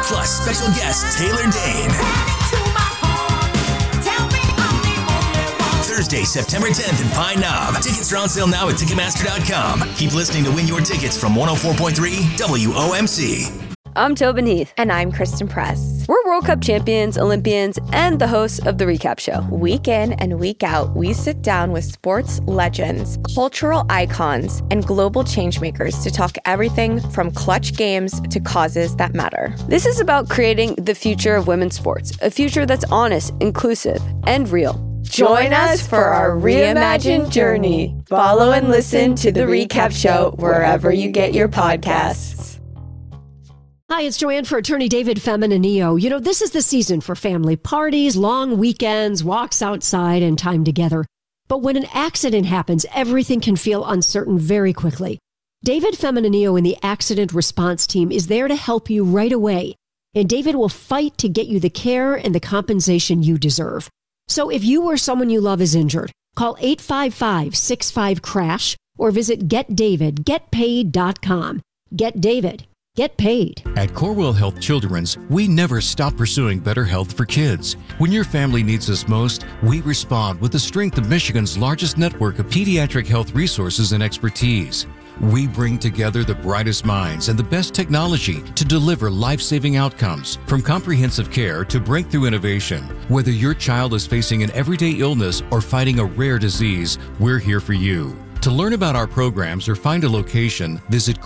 Plus special guest Taylor Dane. Thursday, September 10th in Pine Knob. Tickets are on sale now at Ticketmaster.com. Keep listening to win your tickets from 104.3 WOMC. I'm Tobin Heath. And I'm Kristen Press. We're World Cup champions, Olympians, and the hosts of The Recap Show. Week in and week out, we sit down with sports legends, cultural icons, and global changemakers to talk everything from clutch games to causes that matter. This is about creating the future of women's sports, a future that's honest, inclusive, and real. Join us for our reimagined journey. Follow and listen to The Recap Show wherever you get your podcasts. Hi, it's Joanne for attorney David Feminanillo. You know, this is the season for family parties, long weekends, walks outside, and time together. But when an accident happens, everything can feel uncertain very quickly. David Feminanillo and the Accident Response Team is there to help you right away. And David will fight to get you the care and the compensation you deserve. So if you or someone you love is injured, call 855-65-CRASH or visit getdavid.getpaid.com. Get David. Get paid. At Corewell Health Children's, we never stop pursuing better health for kids. When your family needs us most, we respond with the strength of Michigan's largest network of pediatric health resources and expertise. We bring together the brightest minds and the best technology to deliver life-saving outcomes, from comprehensive care to breakthrough innovation. Whether your child is facing an everyday illness or fighting a rare disease, we're here for you. To learn about our programs or find a location, visit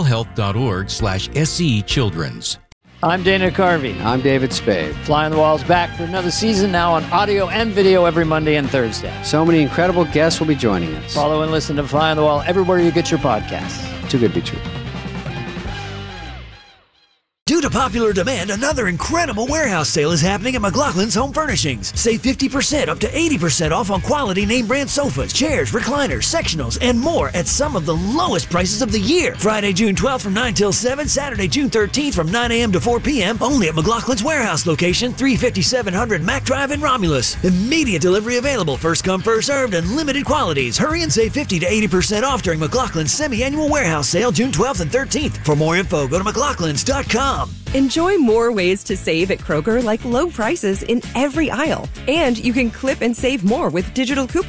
corewellhealth.org/SE-Children's. I'm Dana Carvey. I'm David Spade. Fly on the Wall's back for another season, now on audio and video every Monday and Thursday. So many incredible guests will be joining us. Follow and listen to Fly on the Wall everywhere you get your podcasts. Too good to be true. Due to popular demand, another incredible warehouse sale is happening at McLaughlin's Home Furnishings. Save 50% up to 80% off on quality name brand sofas, chairs, recliners, sectionals, and more at some of the lowest prices of the year. Friday, June 12th from 9 till 7, Saturday, June 13th from 9 a.m. to 4 p.m. only at McLaughlin's warehouse location, 35700 Mac Drive in Romulus. Immediate delivery available, first come, first served, and limited quantities. Hurry and save 50 to 80% off during McLaughlin's semi-annual warehouse sale June 12th and 13th. For more info, go to McLaughlins.com. Enjoy more ways to save at Kroger, like low prices in every aisle. And you can clip and save more with digital coupons.